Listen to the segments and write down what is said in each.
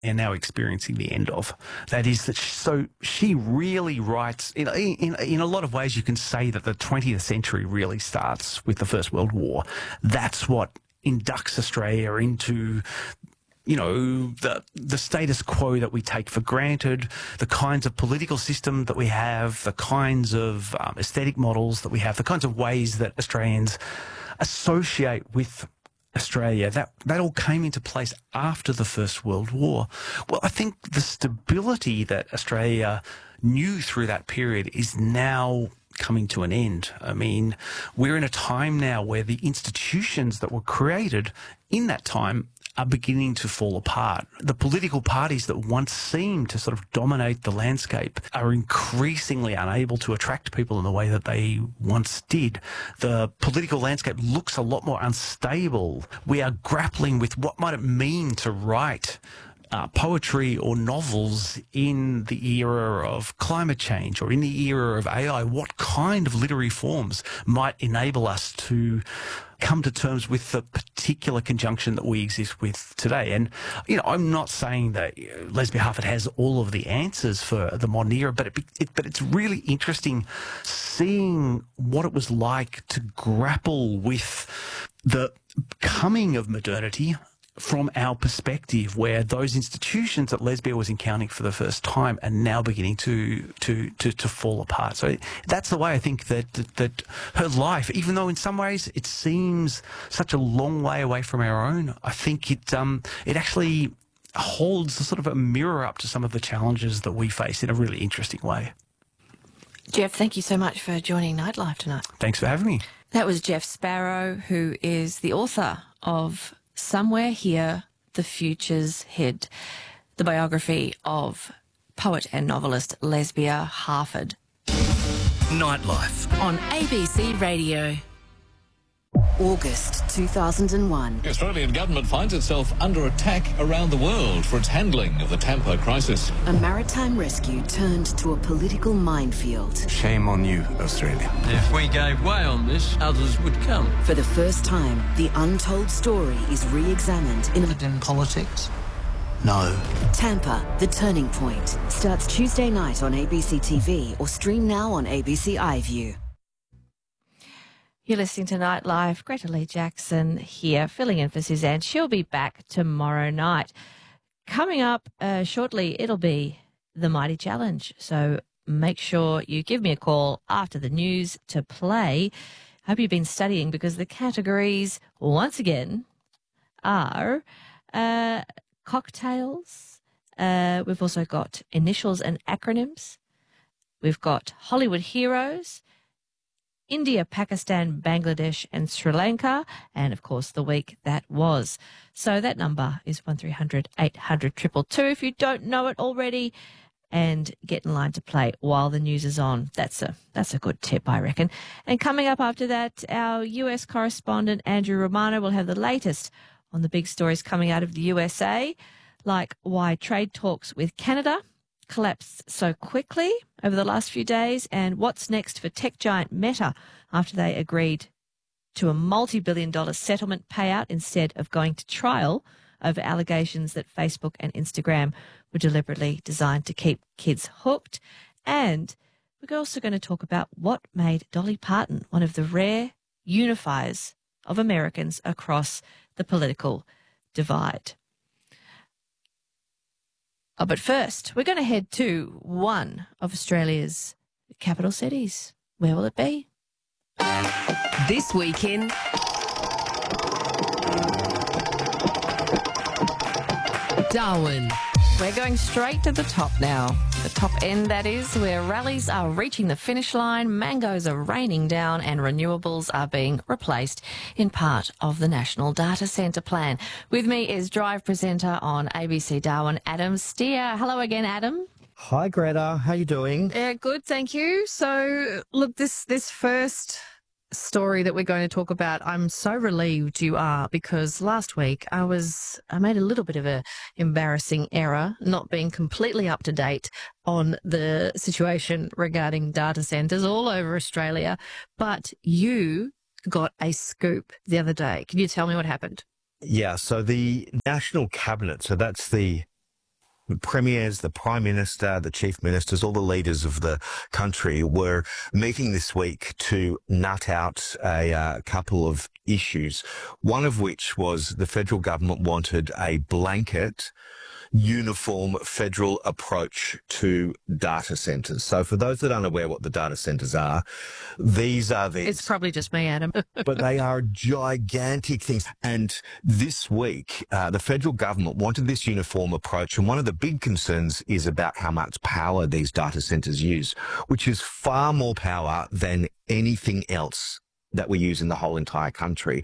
are now experiencing the end of. That is that. So she really writes in a lot of ways. You can say that the 20th century really starts with the First World War. That's what inducts Australia into, you know, the status quo that we take for granted, the kinds of political system that we have, the kinds of aesthetic models that we have, the kinds of ways that Australians associate with Australia. That all came into place after the First World War. Well, I think the stability that Australia knew through that period is now coming to an end. I mean, we're in a time now where the institutions that were created in that time are beginning to fall apart. The political parties that once seemed to sort of dominate the landscape are increasingly unable to attract people in the way that they once did. The political landscape looks a lot more unstable. We are grappling with what might it mean to write poetry or novels in the era of climate change or in the era of AI. What kind of literary forms might enable us to come to terms with the particular conjunction that we exist with today? And, you know, I'm not saying that Lesbia Harford has all of the answers for the modern era, but it's really interesting seeing what it was like to grapple with the coming of modernity from our perspective, where those institutions that Lesbia was encountering for the first time are now beginning to fall apart. So that's the way I think that her life, even though in some ways it seems such a long way away from our own, I think it actually holds a sort of a mirror up to some of the challenges that we face in a really interesting way. Jeff, thank you so much for joining Nightlife tonight. Thanks for having me. That was Jeff Sparrow, who is the author of Somewhere Here, The Future's Hid, the biography of poet and novelist Lesbia Harford. Nightlife on ABC Radio. August 2001. The Australian government finds itself under attack around the world for its handling of the Tampa crisis. A maritime rescue turned to a political minefield. Shame on you, Australia. If we gave way on this, others would come. For the first time, the untold story is re-examined in politics. No. Tampa, The Turning Point, starts Tuesday night on ABC TV or stream now on ABC iView. You're listening to Nightlife. Greta Lee Jackson here, filling in for Suzanne. She'll be back tomorrow night. Coming up shortly, it'll be the Mighty Challenge. So make sure you give me a call after the news to play. Hope you've been studying, because the categories, once again, are cocktails. We've also got initials and acronyms. We've got Hollywood heroes, India, Pakistan, Bangladesh and Sri Lanka, and, of course, the week that was. So that number is 1300 800 222 if you don't know it already, and get in line to play while the news is on. That's a good tip, I reckon. And coming up after that, our US correspondent Andrew Romano will have the latest on the big stories coming out of the USA, like why trade talks with Canada collapsed so quickly over the last few days, and what's next for tech giant Meta after they agreed to a multi-billion-dollar settlement payout instead of going to trial over allegations that Facebook and Instagram were deliberately designed to keep kids hooked. And we're also going to talk about what made Dolly Parton one of the rare unifiers of Americans across the political divide. But first, we're going to head to one of Australia's capital cities. Where will it be? This weekend, Darwin. We're going straight to the top now. The top end, that is, where rallies are reaching the finish line, mangoes are raining down and renewables are being replaced in part of the National Data Centre Plan. With me is Drive presenter on ABC Darwin, Adam Steer. Hello again, Adam. Hi, Greta. How you doing? Good, thank you. So, look, this first story that we're going to talk about, I'm so relieved you are, because last week I made a little bit of a embarrassing error, not being completely up to date on the situation regarding data centres all over Australia. But you got a scoop the other day. Can you tell me what happened? Yeah, so the National Cabinet, so that's the premiers, the Prime Minister, the Chief Ministers, all the leaders of the country were meeting this week to nut out a couple of issues, one of which was the federal government wanted a blanket uniform federal approach to data centres. So for those that aren't aware what the data centres are, these are the... It's probably just me, Adam. but they are gigantic things. And this week, the federal government wanted this uniform approach. And one of the big concerns is about how much power these data centres use, which is far more power than anything else that we use in the whole entire country.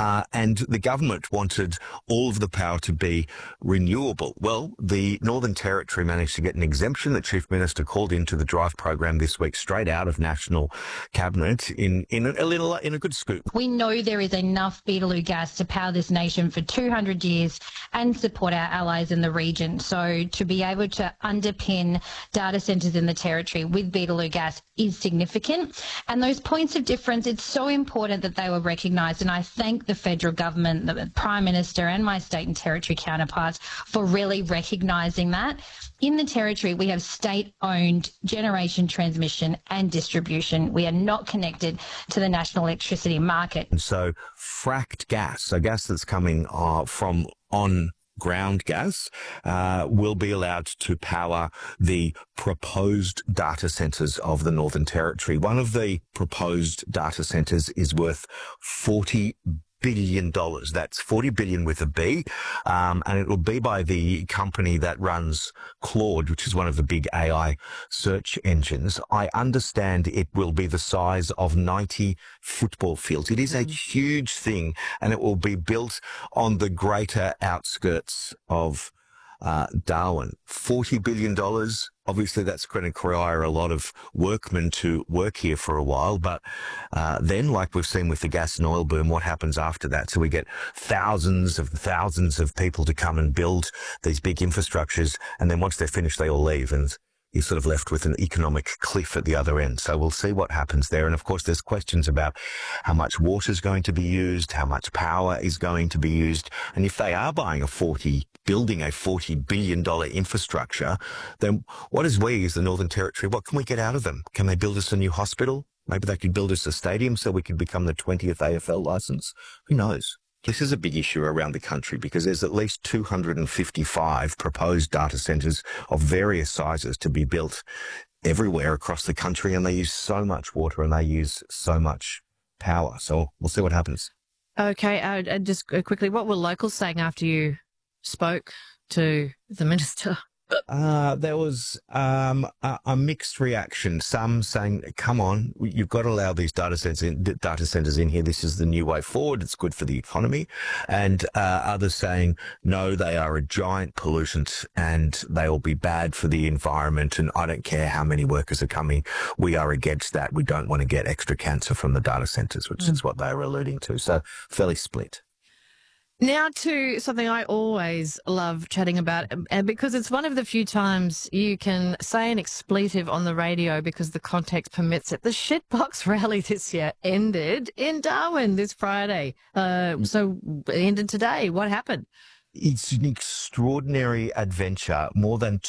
And the government wanted all of the power to be renewable. Well, the Northern Territory managed to get an exemption. The Chief Minister called into the DRIVE program this week, straight out of National Cabinet, in a good scoop. We know there is enough Beetaloo gas to power this nation for 200 years and support our allies in the region. So to be able to underpin data centres in the Territory with Beetaloo gas is significant. And those points of difference, it's so important that they were recognised, and I thank the federal government, the Prime Minister and my state and territory counterparts for really recognising that. In the Territory, we have state-owned generation, transmission and distribution. We are not connected to the national electricity market. And so fracked gas, so gas that's coming from on-ground gas, will be allowed to power the proposed data centres of the Northern Territory. One of the proposed data centres is worth $40 billion. That's 40 billion with a B. And it will be by the company that runs Claude, which is one of the big AI search engines. I understand it will be the size of 90 football fields. It is a huge thing, and it will be built on the greater outskirts of Darwin. $40 billion. Obviously, that's going to require a lot of workmen to work here for a while. But then, like we've seen with the gas and oil boom, what happens after that? So we get thousands of people to come and build these big infrastructures. And then once they're finished, they all leave. And you're sort of left with an economic cliff at the other end. So we'll see what happens there. And of course, there's questions about how much water is going to be used, how much power is going to be used. And if they are building a $40 billion infrastructure, then what is we as the Northern Territory, what can we get out of them? Can they build us a new hospital? Maybe they could build us a stadium so we could become the 20th AFL licence. Who knows? This is a big issue around the country because there's at least 255 proposed data centres of various sizes to be built everywhere across the country, and they use so much water and they use so much power. So we'll see what happens. Okay, and just quickly, what were locals saying after you spoke to the minister? There was a mixed reaction. Some saying, come on, you've got to allow these data centers in here. This is the new way forward. It's good for the economy. And others saying, no, they are a giant pollutant and they will be bad for the environment. And I don't care how many workers are coming. We are against that. We don't want to get extra cancer from the data centers, which is what they were alluding to. So fairly split. Now to something I always love chatting about, and because it's one of the few times you can say an expletive on the radio because the context permits it. The shitbox rally this year ended in Darwin this Friday. So it ended today. What happened? It's an extraordinary adventure. More than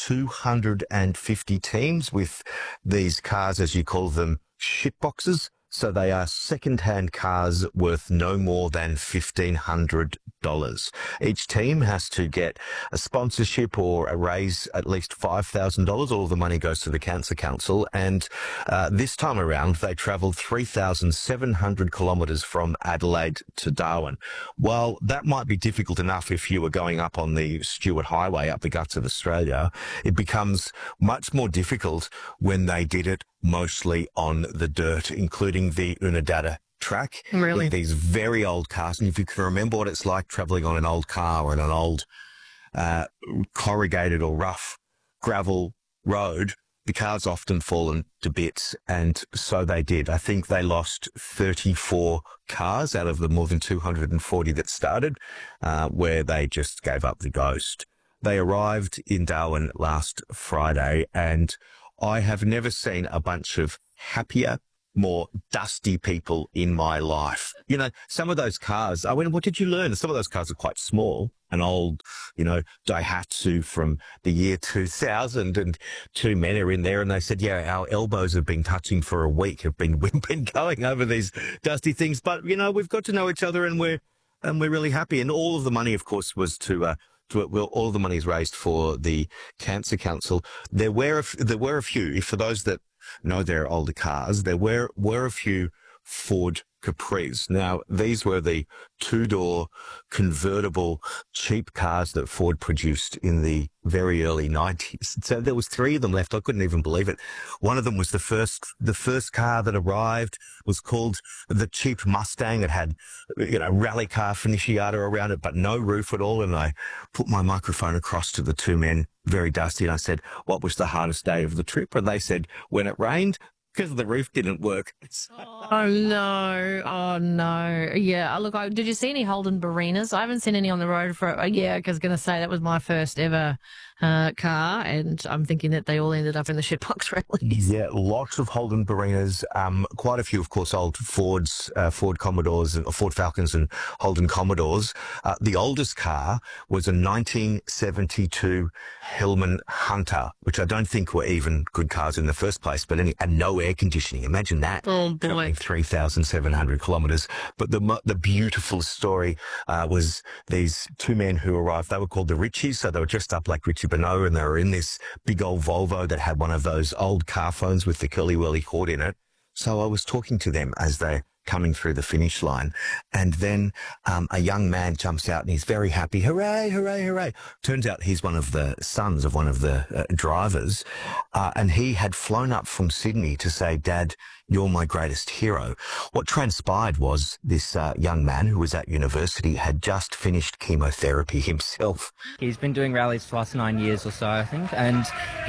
250 teams with these cars, as you call them, shitboxes. So they are second-hand cars worth no more than $1,500. Each team has to get a sponsorship or a raise at least $5,000. All of the money goes to the Cancer Council. And this time around, they travelled 3,700 kilometres from Adelaide to Darwin. While that might be difficult enough if you were going up on the Stuart Highway up the guts of Australia, it becomes much more difficult when they did it mostly on the dirt, including the Unadilla track. Really? These very old cars. And if you can remember what it's like travelling on an old car or on an old corrugated or rough gravel road, the cars often fallen to bits. And so they did. I think they lost 34 cars out of the more than 240 that started, where they just gave up the ghost. They arrived in Darwin last Friday, and I have never seen a bunch of happier, more dusty people in my life. You know, some of those cars, I went, what did you learn? Some of those cars are quite small. An old, you know, Daihatsu from the year 2000, and two men are in there and they said, yeah, our elbows have been touching for a week. We've been going over these dusty things, but, you know, we've got to know each other and we're really happy. And all of the money, of course, was all of the money is raised for the Cancer Council. There were a few, for those that know their older cars, there were a few Ford Capris. Now, these were the two-door convertible cheap cars that Ford produced in the very early 90s. So there was three of them left. I couldn't even believe it. One of them was the first car that arrived was called the cheap Mustang. It had, you know, rally car finichiata around it, but no roof at all. And I put my microphone across to the two men, very dusty, and I said, what was the hardest day of the trip? And they said, when it rained, because the roof didn't work. Oh, no. Oh, no. Yeah, look, did you see any Holden Barinas? I haven't seen any on the road for a year, because I was going to say that was my first ever car, and I'm thinking that they all ended up in the shitbox rallies. Yeah, lots of Holden Barinas, quite a few, of course, old Fords, Ford Commodores, and Ford Falcons and Holden Commodores. The oldest car was a 1972 Hillman Hunter, which I don't think were even good cars in the first place, but and no air conditioning. Imagine that. Oh, boy. 3,700 kilometres. But the beautiful story was these two men who arrived. They were called the Richies, so they were dressed up like Richie Benaud, and they were in this big old Volvo that had one of those old car phones with the curly-whirly cord in it. So I was talking to them as they're coming through the finish line, and then a young man jumps out and he's very happy. Hooray, hooray, hooray. Turns out he's one of the sons of one of the drivers, and he had flown up from Sydney to say, Dad, you're my greatest hero. What transpired was this young man who was at university had just finished chemotherapy himself. He's been doing rallies for the last 9 years or so, I think, and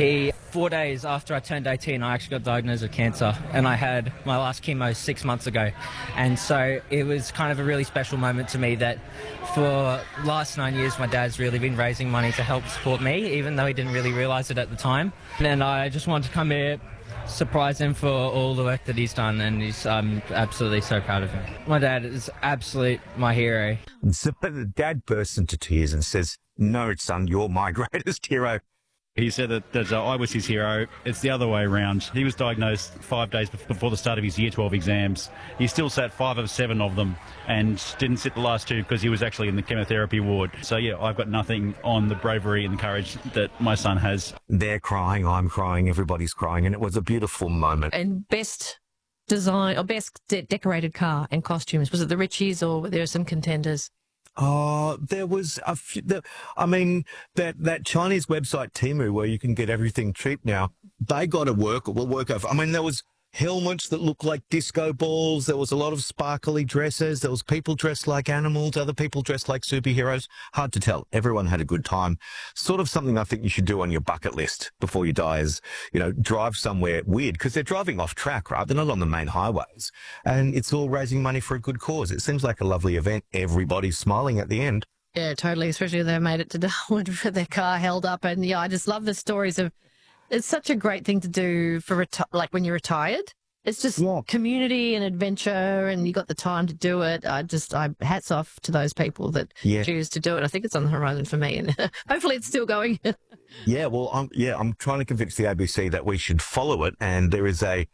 4 days after I turned 18, I actually got diagnosed with cancer, and I had my last chemo 6 months ago. And so it was kind of a really special moment to me that for the last 9 years, my dad's really been raising money to help support me, even though he didn't really realise it at the time. And I just wanted to come here, surprise him for all the work that he's done, and I'm absolutely so proud of him. My dad is my hero. So the dad bursts into tears and says, no, son, you're my greatest hero. He said that I was his hero. It's the other way around. He was diagnosed 5 days before the start of his Year 12 exams. He still sat 5 of 7 of them and didn't sit the last 2 because he was actually in the chemotherapy ward. So, yeah, I've got nothing on the bravery and the courage that my son has. They're crying, I'm crying, everybody's crying, and it was a beautiful moment. And best design or best decorated car and costumes, was it the Richies, or were there some contenders? Oh, there was a few, I mean, that Chinese website Temu, where you can get everything cheap now, they got to work over. I mean, there was helmets that looked like disco balls. There was a lot of sparkly dresses. There was people dressed like animals, other people dressed like superheroes. Hard to tell. Everyone had a good time. Sort of something I think you should do on your bucket list before you die is, you know, drive somewhere weird, because they're driving off track, right? They're not on the main highways, and it's all raising money for a good cause. It seems like a lovely event. Everybody's smiling at the end. Yeah, totally. Especially if they made it to Darwin with their car held up. And yeah, I just love the stories of, it's such a great thing to do for like when you're retired. It's just community and adventure, and you got the time to do it. I hats off to those people that choose to do it. I think it's on the horizon for me, and hopefully it's still going. Yeah, well, I'm trying to convince the ABC that we should follow it, and there is a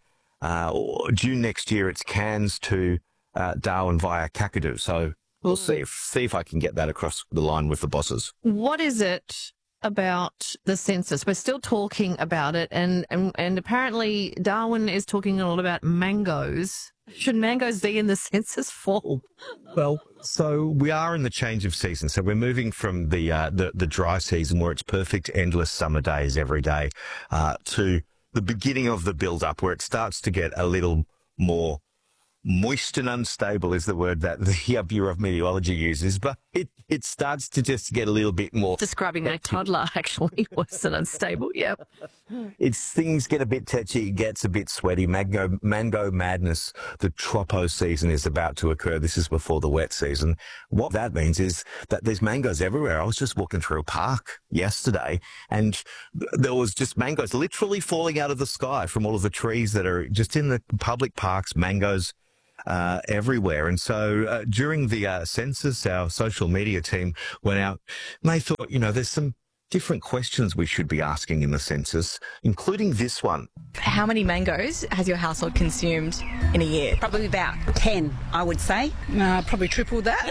June next year. It's Cairns to Darwin via Kakadu, so we'll see if I can get that across the line with the bosses. What is it about the census? We're still talking about it, and apparently Darwin is talking a lot about mangoes. Should mangoes be in the census fall? Well, so we are in the change of season. So we're moving from the dry season, where it's perfect, endless summer days every day, to the beginning of the build-up, where it starts to get a little more moist and unstable, is the word that the Bureau of Meteorology uses. But it starts to just get a little bit more. Describing a toddler, actually, worse than unstable. Yeah. Things get a bit tetchy, it gets a bit sweaty. Mango madness, the tropo season is about to occur. This is before the wet season. What that means is that there's mangoes everywhere. I was just walking through a park yesterday and there was just mangoes literally falling out of the sky from all of the trees that are just in the public parks, mangoes everywhere. And so during the census, our social media team went out and they thought, there's some different questions we should be asking in the census, including this one. How many mangoes has your household consumed in a year? Probably about 10, I would say. Probably triple that.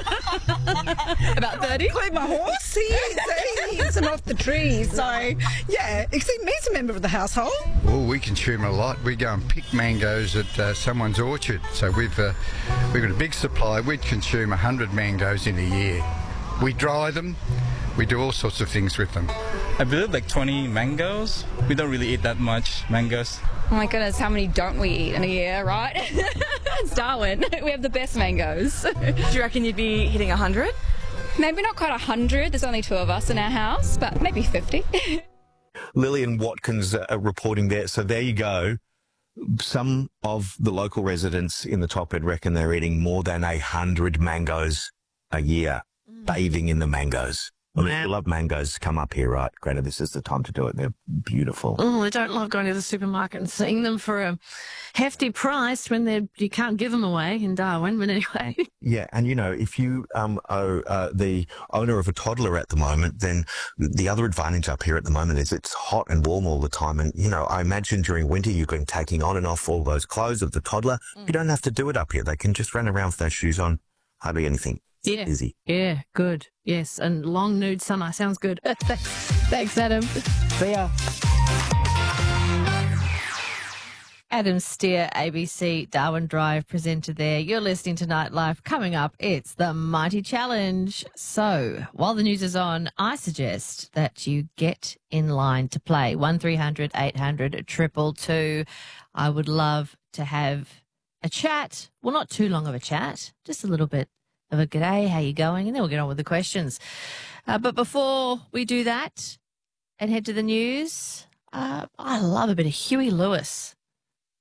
About 30? Include my horse. He eats them off the trees. So, yeah, except me's a member of the household. Well, we consume a lot. We go and pick mangoes at someone's orchard. So we've got a big supply. We'd consume 100 mangoes in a year. We dry them. We do all sorts of things with them. I believe like 20 mangoes. We don't really eat that much mangoes. Oh my goodness, how many don't we eat in a year, right? It's Darwin. We have the best mangoes. Do you reckon you'd be hitting 100? Maybe not quite 100. There's only 2 of us in our house, but maybe 50. Lillian Watkins reporting there. So there you go. Some of the local residents in the top end reckon they're eating more than 100 mangoes a year, bathing in the mangoes. I mean, if you love mangoes, come up here, right? Greta, this is the time to do it. They're beautiful. Oh, I don't love going to the supermarket and seeing them for a hefty price when you can't give them away in Darwin, but anyway. Yeah, and if you are the owner of a toddler at the moment, then the other advantage up here at the moment is it's hot and warm all the time. And, I imagine during winter you've been taking on and off all those clothes of the toddler. You don't have to do it up here. They can just run around with those shoes on, hardly anything. Yeah. Easy. Yeah, good. Yes, and long nude summer sounds good. Thanks, Adam. See ya. Adam Steer, ABC Darwin Drive presenter there. You're listening to Nightlife. Coming up, it's the Mighty Challenge. So, while the news is on, I suggest that you get in line to play. 1300 800 222. I would love to have a chat. Well, not too long of a chat, just a little bit of a g'day, how you going? And then we'll get on with the questions. But before we do that and head to the news, I love a bit of Huey Lewis.